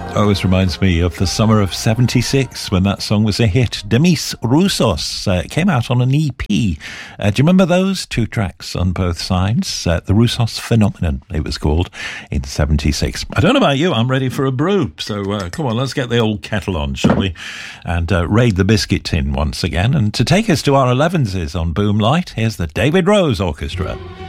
Always reminds me of the summer of 76 when that song was a hit. Demis Roussos came out on an EP. Do you remember those? 2 tracks on both sides. The Roussos Phenomenon, it was called, in 76. I don't know about you, I'm ready for a brew. So come on, let's get the old kettle on, shall we? And raid the biscuit tin once again. And to take us to our 11s on Boom Light, here's the David Rose Orchestra.